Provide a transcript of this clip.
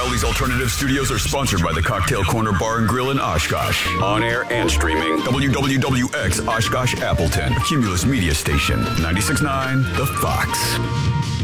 Crowley's Alternative Studios are sponsored by the Cocktail Corner Bar and Grill in Oshkosh. On air and streaming. WWWX Oshkosh Appleton. A Cumulus Media Station. 96.9 The Fox.